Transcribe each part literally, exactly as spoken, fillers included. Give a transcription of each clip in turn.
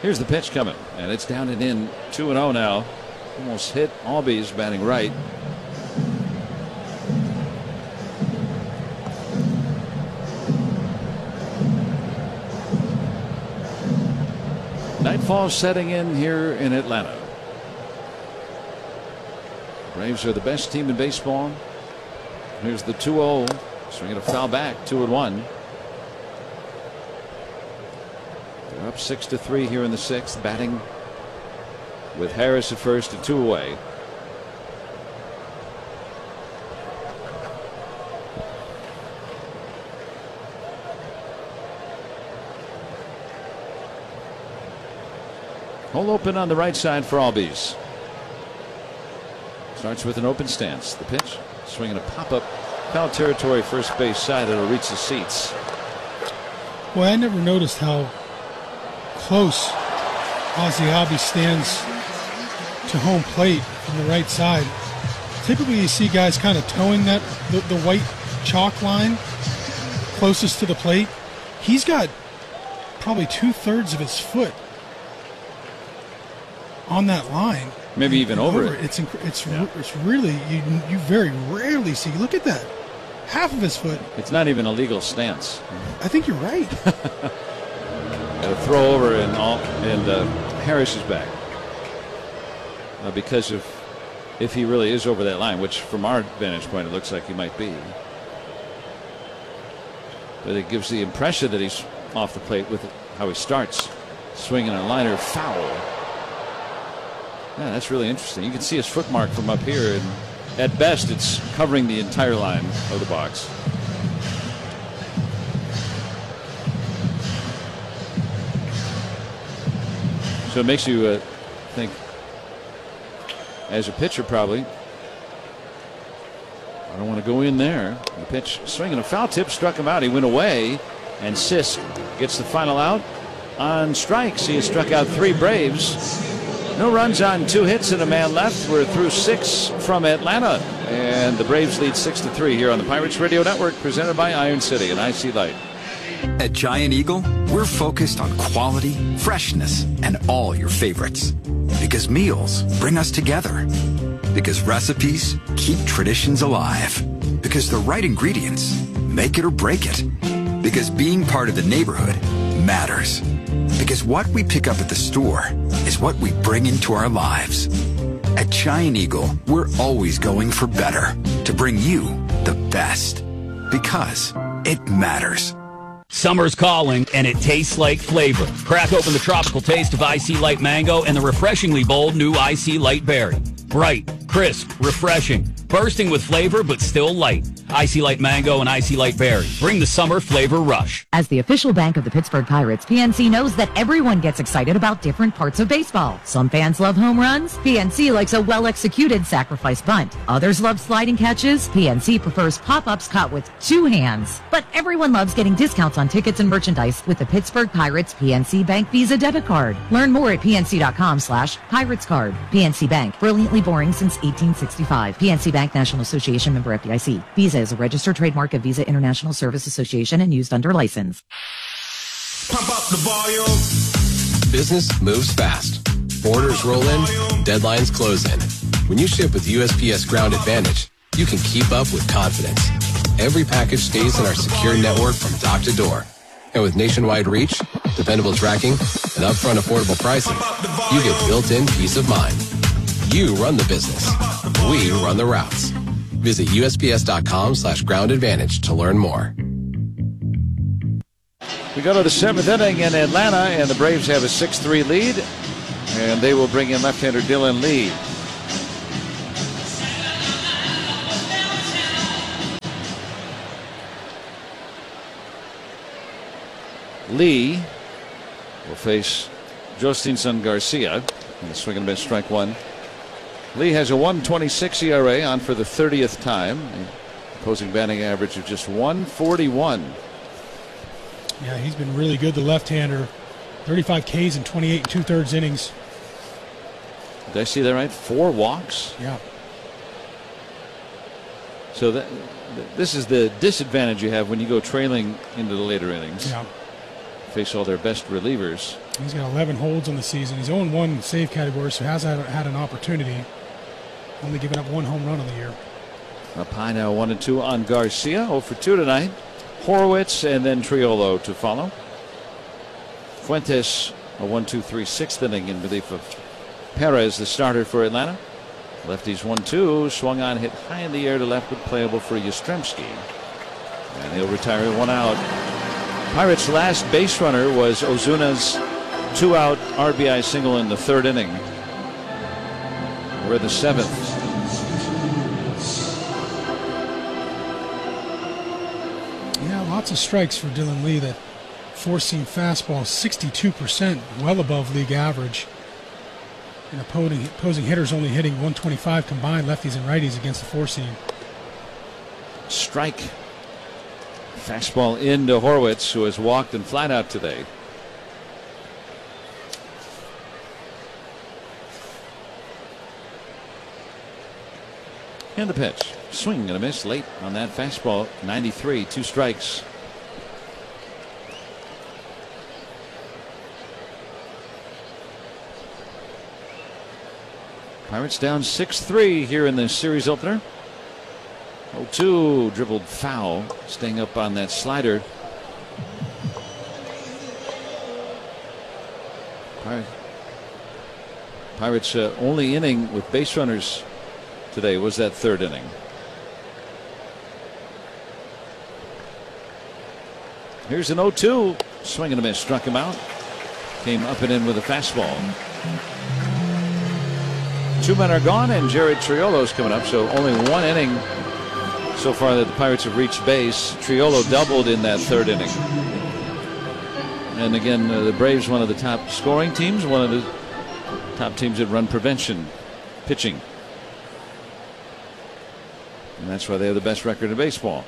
Here's the pitch coming, and it's down and in. two and oh now. Almost hit Albies batting right. Nightfall setting in here in Atlanta. Braves are the best team in baseball. Here's the two oh. Swinging a foul back. two and one. They're up six to three here in the sixth. Batting with Harris at first and two away. Hole open on the right side for Albies. Starts with an open stance. The pitch. Swinging a pop-up. Foul territory, first base side. It'll reach the seats. Well, I never noticed how close Ozzie Albies stands to home plate from the right side. Typically, you see guys kind of towing that the, the white chalk line closest to the plate. He's got probably two-thirds of his foot on that line. Maybe even over, over it. It's it's yeah. it's really you you very rarely see. Look at that, half of his foot. It's not even a legal stance. I think you're right. A throw over and all, and uh, Harris is back uh, because of if he really is over that line, which from our vantage point it looks like he might be. But it gives the impression that he's off the plate with how he starts, swinging a liner foul. Yeah, that's really interesting. You can see his foot mark from up here, and at best it's covering the entire line of the box. So it makes you uh, think, as a pitcher probably, I don't want to go in there. The pitch swinging a foul tip struck him out. He went away, and Sisk gets the final out on strikes. He has struck out three Braves. No runs on two hits and a man left. We're through six from Atlanta, and the Braves lead six to three here on the Pirates Radio Network, presented by Iron City and I C Light. At Giant Eagle, we're focused on quality, freshness, and all your favorites. Because meals bring us together. Because recipes keep traditions alive. Because the right ingredients make it or break it. Because being part of the neighborhood matters. Because what we pick up at the store is what we bring into our lives. At Giant Eagle, we're always going for better to bring you the best. Because it matters. Summer's calling, and it tastes like flavor. Crack open the tropical taste of I C Light Mango and the refreshingly bold new I C Light Berry. Bright, crisp, refreshing, bursting with flavor, but still light. I C Light Mango and I C Light Berry. Bring the summer flavor rush. As the official bank of the Pittsburgh Pirates, P N C knows that everyone gets excited about different parts of baseball. Some fans love home runs. P N C likes a well-executed sacrifice bunt. Others love sliding catches. P N C prefers pop-ups caught with two hands. But everyone loves getting discounts on tickets and merchandise with the Pittsburgh Pirates P N C Bank Visa debit card. Learn more at pnc.com slash Pirates card. P N C Bank, brilliantly boring since eighteen sixty-five. P N C Bank National Association, member F D I C. Visa is a registered trademark of Visa International Service Association and used under license. Pump up the volume. Business moves fast. Orders roll in, deadlines close in. When you ship with U S P S Ground Advantage, you can keep up with confidence. Every package stays in our secure network from dock to door. And with nationwide reach, dependable tracking, and upfront affordable pricing, you get built-in peace of mind. You run the business. We run the routes. Visit USPS.com slash ground advantage to learn more. We go to the seventh inning in Atlanta, and the Braves have a six three lead, and they will bring in left-hander Dylan Lee. Lee will face Jostinson Garcia in the swing and miss, strike one. Lee has a one twenty-six E R A, on for the thirtieth time. The opposing batting average of just one forty-one. Yeah, he's been really good, the left-hander. thirty-five Ks in twenty-eight and two-thirds innings. Did I see that right? Four walks? Yeah. So that, this is the disadvantage you have when you go trailing into the later innings. Yeah. face all their best relievers. He's got eleven holds on the season. He's oh one save category, so has had, had an opportunity. Only giving up one home run on the year. Up high now, one and two on Garcia. oh for two tonight. Horwitz and then Triolo to follow. Fuentes, a one two three sixth inning in relief of Perez, the starter for Atlanta. Lefties one two, swung on, hit high in the air to left, but playable for Yastrzemski. And he'll retire one out. Pirates' last base runner was Ozuna's two out R B I single in the third inning. We're the seventh. Yeah, lots of strikes for Dylan Lee. That four-seam fastball, sixty-two percent, well above league average. And opposing, opposing hitters only hitting one twenty-five combined, lefties and righties, against the four-seam. Strike. Fastball into Horwitz, who has walked and flat out today. And the pitch. Swing and a miss late on that fastball. ninety-three, two strikes. Pirates down six three here in the series opener. oh two, dribbled foul, staying up on that slider. Pirates, Pirates uh, only inning with base runners today was that third inning. Here's an oh two, swing and a miss, struck him out. Came up and in with a fastball. Two men are gone, and Jared Triolo's coming up, so only one inning so far that the Pirates have reached base. Triolo doubled in that third inning. And again, uh, the Braves, one of the top scoring teams, one of the top teams that run prevention pitching. And that's why they have the best record in baseball.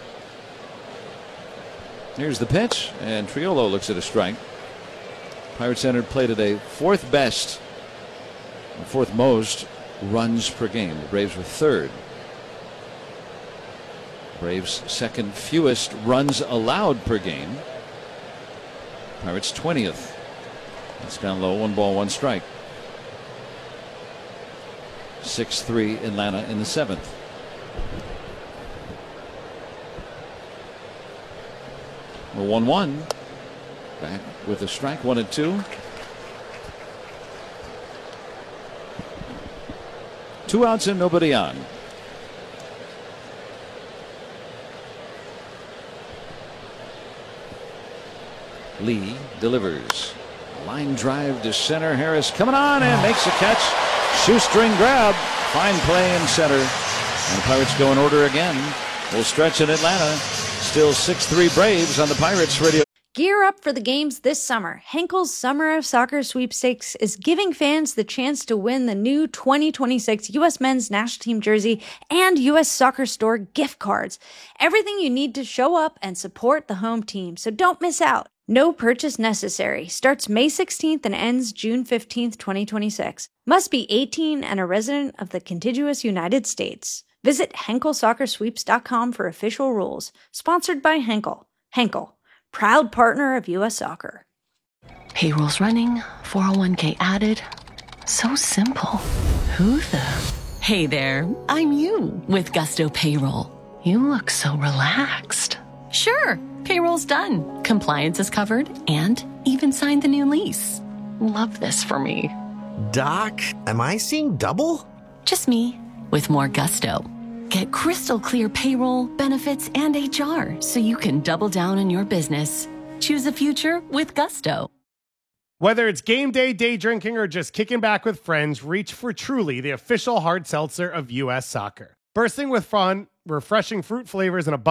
Here's the pitch, and Triolo looks at a strike. Pirates entered play today fourth best, fourth most runs per game. The Braves were third. Braves second fewest runs allowed per game. Pirates twentieth. That's down low, one ball, one strike. six three Atlanta in the seventh. one one. Back with a strike, one and two. Two outs and nobody on. Lee delivers. Line drive to center. Harris coming on and makes a catch. Shoestring grab. Fine play in center. And the Pirates go in order again. We'll stretch in Atlanta. Still six three Braves on the Pirates Radio. Gear up for the games this summer. Henkel's Summer of Soccer Sweepstakes is giving fans the chance to win the new twenty twenty-six U S Men's National Team jersey and U S Soccer Store gift cards. Everything you need to show up and support the home team, so don't miss out. No purchase necessary. Starts May sixteenth and ends June fifteenth, twenty twenty-six. Must be eighteen and a resident of the contiguous United States. Visit Henkel Soccer Sweeps dot com for official rules. Sponsored by Henkel. Henkel, proud partner of U S Soccer. Payroll's running, four oh one k added. So simple. Who the? Hey there, I'm you with Gusto Payroll. You look so relaxed. Sure, payroll's done. Compliance is covered and even signed the new lease. Love this for me. Doc, am I seeing double? Just me with more gusto. Get crystal clear payroll, benefits, and H R so you can double down on your business. Choose a future with Gusto. Whether it's game day, day drinking, or just kicking back with friends, reach for Truly, the official hard seltzer of U S Soccer. Bursting with fun, refreshing fruit flavors, and a